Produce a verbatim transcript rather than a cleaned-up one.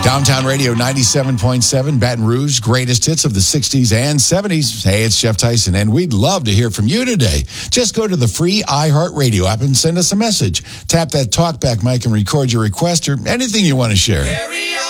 Downtown Radio ninety-seven point seven, Baton Rouge, greatest hits of the sixties and seventies. Hey, it's Jeff Tyson, and we'd love to hear from you today. Just go to the free iHeartRadio app and send us a message. Tap that talkback mic and record your request or anything you want to share.